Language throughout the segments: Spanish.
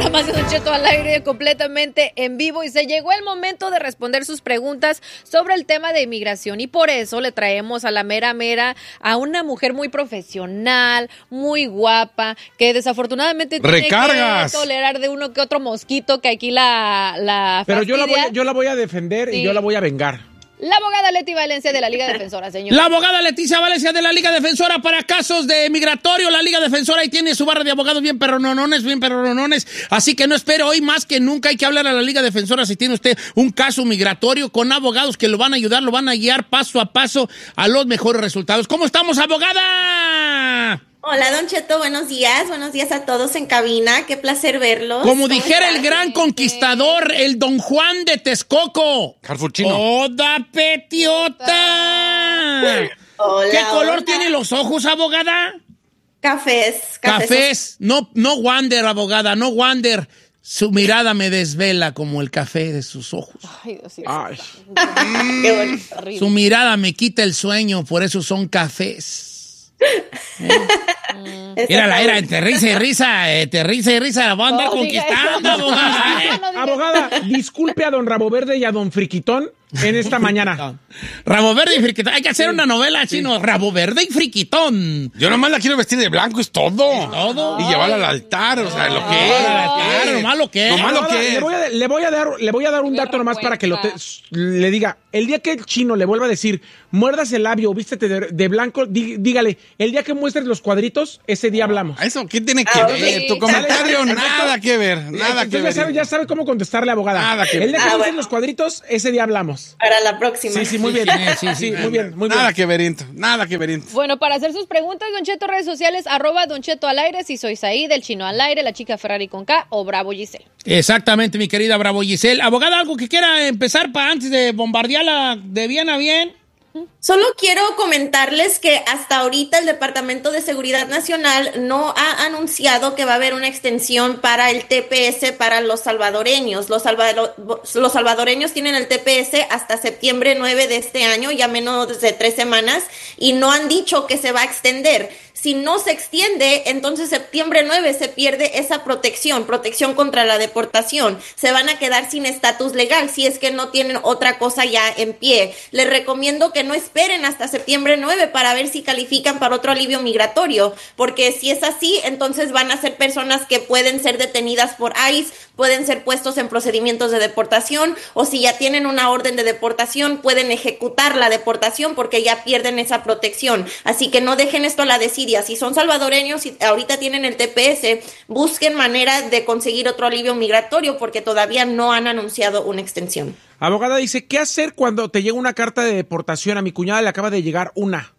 más de Don Cheto al aire completamente en vivo y se llegó el momento de responder sus preguntas sobre el tema de inmigración y por eso le traemos a la mera a una mujer muy profesional, muy guapa, que desafortunadamente tiene que tolerar de uno que otro mosquito que aquí la Pero yo la voy a defender y yo la voy a vengar. La abogada Leti Valencia de la Liga Defensora, señor. La abogada Leticia Valencia de la Liga Defensora para casos de migratorio. La Liga Defensora ahí tiene su barra de abogados bien perronones. Así que no espere, hoy más que nunca hay que hablar a la Liga Defensora si tiene usted un caso migratorio con abogados que lo van a ayudar, lo van a guiar paso a paso a los mejores resultados. ¿Cómo estamos, abogada? Hola, Don Cheto, buenos días a todos en cabina, qué placer verlos. Como dijera el gran conquistador, el Don Juan de Texcoco. Carfuchino. ¡Oda petiota! Hola, ¿Qué color tienen los ojos, abogada? Cafés. No Wander, abogada, no Wander. Su mirada me desvela como el café de sus ojos. Ay, Dios mío. Ay. Qué bonito. Su mirada me quita el sueño, por eso son cafés. Era entre risa y risa, la voy a andar conquistando, abogada. Abogada, disculpe a don Rabo Verde y a don Friquitón en esta mañana. Rabo Verde y Friquitón. Hay que hacer una novela chino. Rabo Verde y Friquitón. Yo nomás la quiero vestir de blanco, es todo. Y llevarla al altar, o sea, lo que es. Claro, nomás lo que es. Le voy a dar un dato nomás para que le diga. El día que el chino le vuelva a decir, muerdas el labio, vístete de blanco, dígale, el día que muestres los cuadritos, ese día hablamos. ¿Eso qué tiene que ver? Tu comentario, nada que ver. Ya sabe cómo contestarle, abogada. Nada que ver. El día que muestres los cuadritos, ese día hablamos. Para la próxima. Sí, muy bien. Sí, muy bien. Nada que ver. Bueno, para hacer sus preguntas, Don Cheto, redes sociales, @Don Cheto al aire, si soy Saíd, el chino al aire, la chica Ferrari con K o Bravo Giselle. Exactamente, mi querida Bravo Giselle. Abogada, ¿algo que quiera empezar para antes de bombardearla de bien a bien? Solo quiero comentarles que hasta ahorita el Departamento de Seguridad Nacional no ha anunciado que va a haber una extensión para el TPS para los salvadoreños. Los salvadoreños tienen el TPS hasta septiembre 9 de este año, ya menos de 3 semanas, y no han dicho que se va a extender. Si no se extiende, entonces septiembre 9 se pierde esa protección contra la deportación. Se van a quedar sin estatus legal si es que no tienen otra cosa ya en pie. Les recomiendo que no esperen hasta septiembre 9 para ver si califican para otro alivio migratorio, porque si es así, entonces van a ser personas que pueden ser detenidas por ICE, pueden ser puestos en procedimientos de deportación, o si ya tienen una orden de deportación, pueden ejecutar la deportación porque ya pierden esa protección. Así que no dejen esto a la desidia. Si son salvadoreños y ahorita tienen el TPS, busquen manera de conseguir otro alivio migratorio porque todavía no han anunciado una extensión. Abogada dice, ¿qué hacer cuando te llega una carta de deportación? A mi cuñada le acaba de llegar una.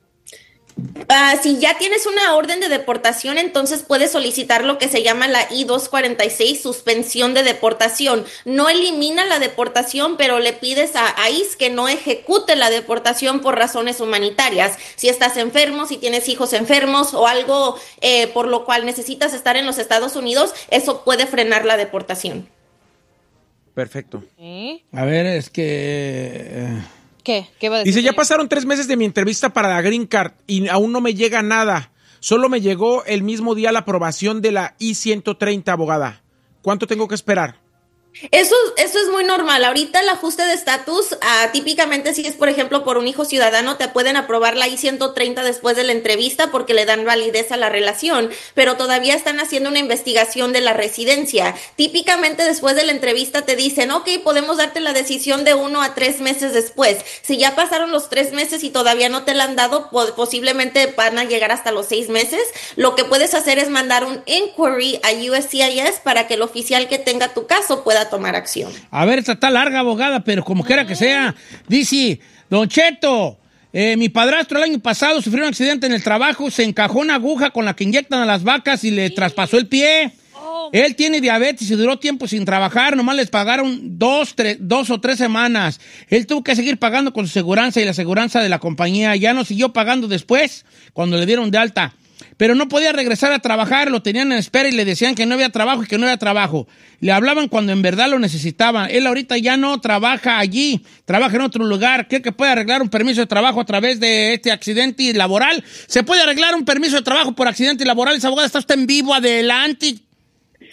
Si ya tienes una orden de deportación, entonces puedes solicitar lo que se llama la I-246, suspensión de deportación. No elimina la deportación, pero le pides a ICE que no ejecute la deportación por razones humanitarias. Si estás enfermo, si tienes hijos enfermos o algo por lo cual necesitas estar en los Estados Unidos, eso puede frenar la deportación. Perfecto. A ver, es que... ¿Qué va a decir? Dice, ya pasaron 3 meses de mi entrevista para la Green Card y aún no me llega nada. Solo me llegó el mismo día la aprobación de la I-130, abogada. ¿Cuánto tengo que esperar? Eso es muy normal. Ahorita el ajuste de estatus, típicamente si es, por ejemplo, por un hijo ciudadano, te pueden aprobar la I-130 después de la entrevista porque le dan validez a la relación, pero todavía están haciendo una investigación de la residencia. Típicamente después de la entrevista te dicen, ok, podemos darte la decisión de 1 a 3 meses después. Si ya pasaron los 3 meses y todavía no te la han dado, posiblemente van a llegar hasta los 6 meses. Lo que puedes hacer es mandar un inquiry a USCIS para que el oficial que tenga tu caso pueda tomar acción. A ver, esta está larga, abogada, pero como quiera que sea. Dice, Don Cheto, mi padrastro el año pasado sufrió un accidente en el trabajo, se encajó una aguja con la que inyectan a las vacas y le traspasó el pie. Él tiene diabetes y duró tiempo sin trabajar, nomás les pagaron 2 o 3 semanas. Él tuvo que seguir pagando con su seguranza y la seguranza de la compañía. Ya no siguió pagando después, cuando le dieron de alta. Pero no podía regresar a trabajar, lo tenían en espera y le decían que no había trabajo y que no había trabajo. Le hablaban cuando en verdad lo necesitaban. Él ahorita ya no trabaja allí, trabaja en otro lugar. ¿Cree que puede arreglar un permiso de trabajo a través de este accidente laboral? ¿Se puede arreglar un permiso de trabajo por accidente laboral? Esa abogada está usted en vivo, adelante.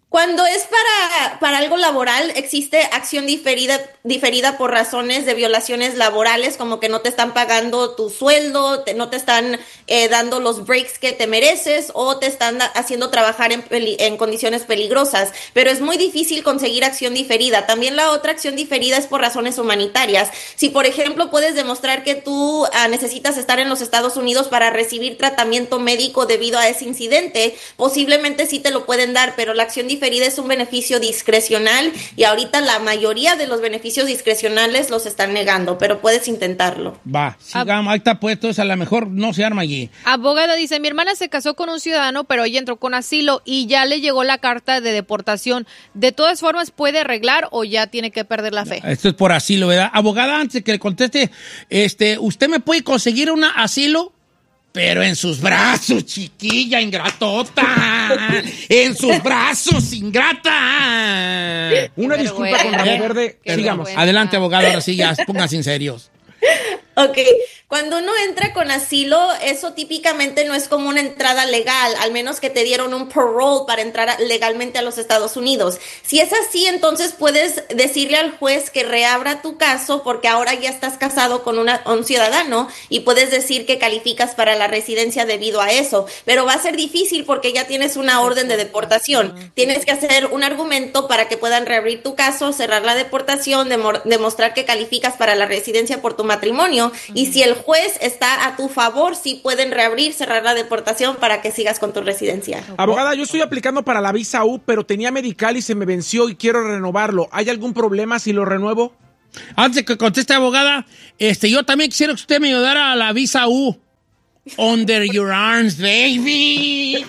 Cuando es para algo laboral, existe acción diferida por razones de violaciones laborales, como que no te están pagando tu sueldo, no te están dando los breaks que te mereces o te están haciendo trabajar en condiciones peligrosas. Pero es muy difícil conseguir acción diferida. También la otra acción diferida es por razones humanitarias. Si, por ejemplo, puedes demostrar que tú necesitas estar en los Estados Unidos para recibir tratamiento médico debido a ese incidente, posiblemente sí te lo pueden dar, pero la acción diferida es un beneficio discrecional y ahorita la mayoría de los beneficios discrecionales los están negando, pero puedes intentarlo. Va, sigamos, ahí está puesto, a lo mejor no se arma allí. Abogada dice, mi hermana se casó con un ciudadano, pero ella entró con asilo y ya le llegó la carta de deportación. ¿De todas formas puede arreglar o ya tiene que perder la fe? Esto es por asilo, ¿verdad? Abogada, antes de que le conteste, ¿usted me puede conseguir un asilo? Pero en sus brazos, chiquilla ingratota. En sus brazos, ingrata. Una disculpa con Rabo Verde. Sigamos. Adelante, abogado, ahora sí, ya pónganse en serios. Ok, cuando uno entra con asilo, eso típicamente no es como una entrada legal, al menos que te dieron un parole para entrar legalmente a los Estados Unidos. Si es así, entonces puedes decirle al juez que reabra tu caso porque ahora ya estás casado con un ciudadano y puedes decir que calificas para la residencia debido a eso. Pero va a ser difícil porque ya tienes una orden de deportación. Tienes que hacer un argumento para que puedan reabrir tu caso, cerrar la deportación, demostrar que calificas para la residencia por tu matrimonio. Y si el juez está a tu favor, sí pueden reabrir, cerrar la deportación para que sigas con tu residencia. Abogada, yo estoy aplicando para la visa U, pero tenía medical y se me venció y quiero renovarlo. ¿Hay algún problema si lo renuevo? Antes de que conteste, abogada, yo también quisiera que usted me ayudara a la visa U. Under your arms, baby.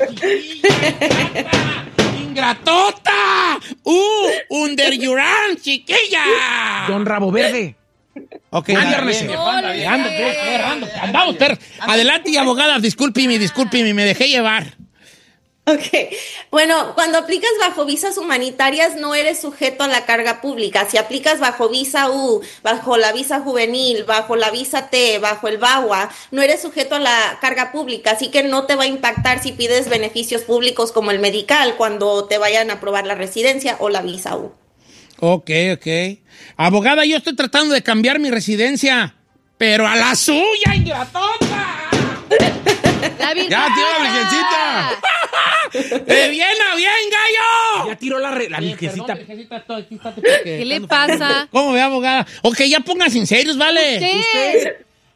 Ingratota. Under your arms, chiquilla. Don Rabo Verde. Ok, andamos, perros. Adelante, abogada, discúlpeme, me dejé llevar. Ok, bueno, cuando aplicas bajo visas humanitarias no eres sujeto a la carga pública. Si aplicas bajo visa U, bajo la visa juvenil, bajo la visa T, bajo el VAWA, no eres sujeto a la carga pública, así que no te va a impactar si pides beneficios públicos como el medical cuando te vayan a aprobar la residencia o la visa U. Ok. Abogada, yo estoy tratando de cambiar mi residencia, pero a la suya, ingratota. ¡La Virgen! ¡Ya, tío, la virgencita! ¡Bien, gallo! Ya tiró la virgencita. ¿Qué le pasa? ¿Cómo ve, abogada? Ok, ya pónganse en serios, ¿vale? ¿Usted?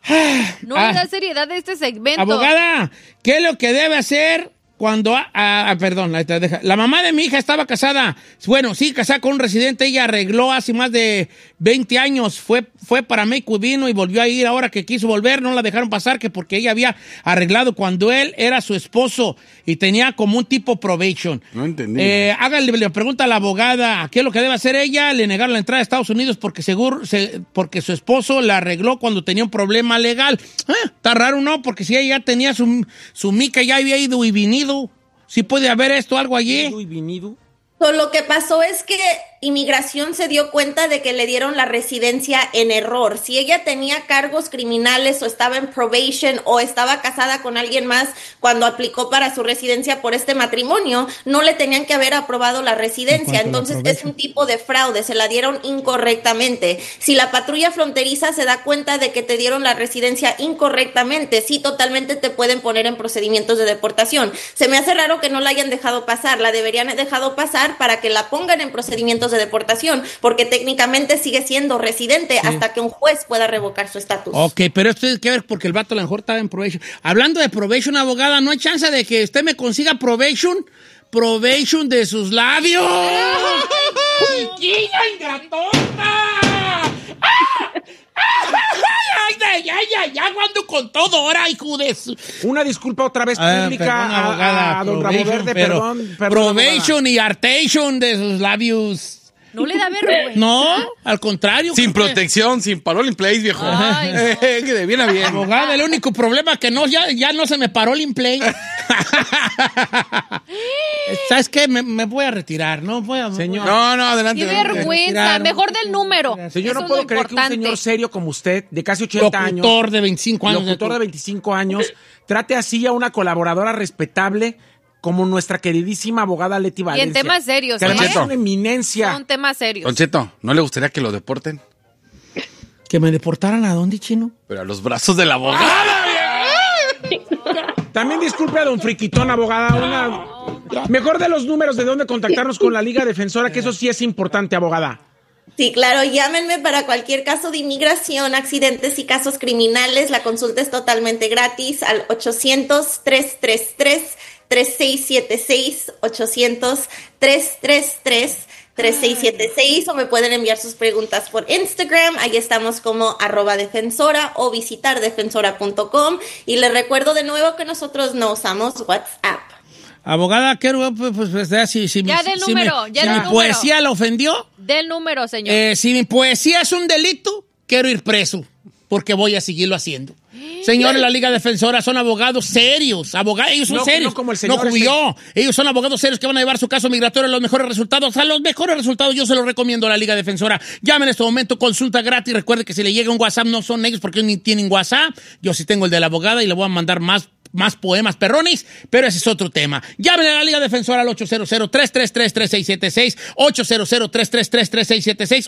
No le da seriedad a este segmento. Abogada, ¿qué es lo que debe hacer cuando... perdón, la mamá de mi hija estaba casada. Bueno, sí, casada con un residente. Ella arregló hace más de 20 años. Fue para México, vino y volvió a ir. Ahora que quiso volver, no la dejaron pasar, que porque ella había arreglado cuando él era su esposo y tenía como un tipo probation. No entendí. Háganle la pregunta a la abogada. ¿Qué es lo que debe hacer ella? Le negaron la entrada a Estados Unidos porque porque su esposo la arregló cuando tenía un problema legal. Está raro, ¿no? Porque si ella ya tenía su mica, ya había ido y venido. ¿Sí puede haber algo allí? Lo que pasó es que Inmigración se dio cuenta de que le dieron la residencia en error. Si ella tenía cargos criminales o estaba en probation o estaba casada con alguien más cuando aplicó para su residencia por este matrimonio, no le tenían que haber aprobado la residencia. Entonces es un tipo de fraude, se la dieron incorrectamente. Si la patrulla fronteriza se da cuenta de que te dieron la residencia incorrectamente, sí, totalmente te pueden poner en procedimientos de deportación. Se me hace raro que no la hayan dejado pasar, la deberían haber dejado pasar para que la pongan en procedimientos de deportación, porque técnicamente sigue siendo residente hasta que un juez pueda revocar su estatus. Ok, pero esto tiene que ver porque el vato a lo mejor estaba en probation. Hablando de probation, abogada, ¿no hay chance de que usted me consiga probation? Probation de sus labios. ¡Chiquilla ingratota! Ya ando con todo ahora, hijo de su... Una disculpa otra vez pública perdón, abogada, a don Rabo Verde, perdón. Probation abogada. y artation de sus labios. ¿No le da vergüenza? No, al contrario. Sin protección, sin parole in place, viejo. Ay, Que de bien a bien. Abogada, el único problema que no, ya no se me paró el in-play. ¿Sabes qué? Me voy a retirar, ¿no? Señor. No, adelante. ¡Qué adelante. vergüenza! Mejor del número. Señor, Eso no puedo es lo creer que un importante. señor serio como usted, de casi 80 años, Locutor de 25 años. locutor de 25 años, trate así a una colaboradora respetable como nuestra queridísima abogada Leti Valencia. Y en temas serios, que además es una eminencia. Son temas serios. Don Cheto, ¿no le gustaría que lo deporten? ¿Que me deportaran a dónde, chino? Pero a los brazos de la abogada. También disculpe a don Friquitón, abogada. Mejor de los números de dónde contactarnos con la Liga Defensora, que eso sí es importante, abogada. Sí, claro, llámenme para cualquier caso de inmigración, accidentes y casos criminales. La consulta es totalmente gratis al 800-333-3676, 800-333-3676, o me pueden enviar sus preguntas por Instagram. Ahí estamos como @defensora o visitar defensora.com. Y les recuerdo de nuevo que nosotros no usamos WhatsApp. Abogada, quiero, si Ya del número, ya del mi número. poesía la ofendió. Del número, señor. Si mi poesía es un delito, quiero ir preso, porque voy a seguirlo haciendo. Señores, la Liga Defensora son abogados serios. Ellos son serios. No como el señor Ellos son abogados serios que van a llevar su caso migratorio a los mejores resultados. A los mejores resultados yo se los recomiendo a la Liga Defensora. Llamen en este momento, consulta gratis. Recuerde que si le llega un WhatsApp no son ellos porque ellos ni tienen WhatsApp. Yo sí tengo el de la abogada y le voy a mandar más poemas perrones, pero ese es otro tema. Llamen a la Liga Defensora al 800-333-3676, 800-333-3676,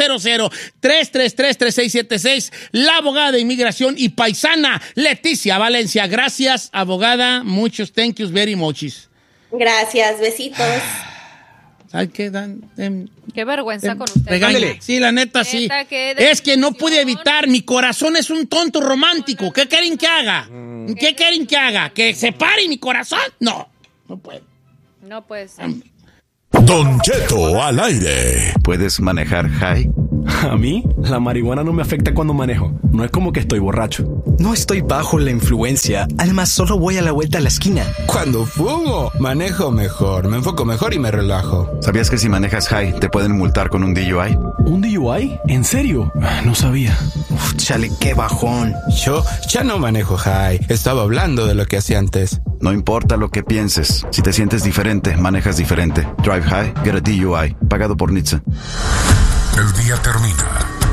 800-333-3676, la abogada de inmigración y paisana Leticia Valencia. Gracias, abogada. Muchos thank yous very muchis. Gracias, besitos. ¿Sabes qué? Qué vergüenza con usted. Regáñale. Sí, la neta, sí. Es que no pude evitar. Mi corazón es un tonto romántico. ¿Qué quieren que haga? ¿Qué quieren que haga? ¿Que se pare mi corazón? No puedo. No puede ser. Don Cheto al aire. ¿Puedes manejar high? A mí, la marihuana no me afecta cuando manejo. No es como que estoy borracho. No estoy bajo la influencia. Además, solo voy a la vuelta a la esquina. Cuando fumo, manejo mejor, me enfoco mejor y me relajo. ¿Sabías que si manejas high te pueden multar con un DUI? ¿Un DUI? ¿En serio? No sabía. Chale, qué bajón. Yo ya no manejo high. Estaba hablando de lo que hacía antes. No importa lo que pienses. Si te sientes diferente, manejas diferente. Drive high, get a DUI. Pagado por NHTSA. El día termina.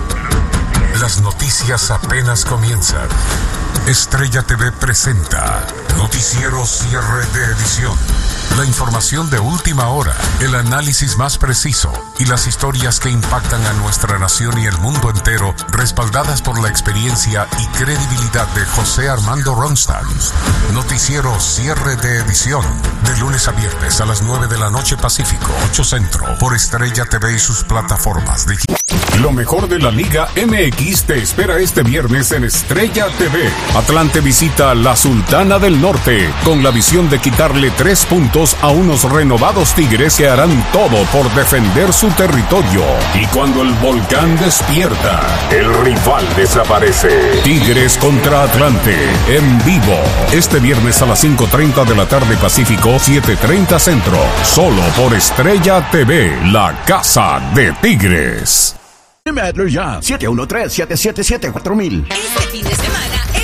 Las noticias apenas comienzan. Estrella TV presenta Noticiero Cierre de Edición. La información de última hora, el análisis más preciso y las historias que impactan a nuestra nación y el mundo entero, respaldadas por la experiencia y credibilidad de José Armando Ronstadt. Noticiero Cierre de Edición, de lunes a viernes a las 9 de la noche Pacífico, 8 Centro, por Estrella TV y sus plataformas digitales. Lo mejor de la Liga MX te espera este viernes en Estrella TV. Atlante visita la Sultana del Norte con la visión de quitarle 3 puntos a unos renovados Tigres que harán todo por defender su territorio. Y cuando el volcán despierta, el rival desaparece. Tigres contra Atlante, en vivo. Este viernes a las 5:30 de la tarde Pacífico, 7:30 Centro. Solo por Estrella TV, la casa de Tigres. Adler ya, 713-777-4000. Este fin de semana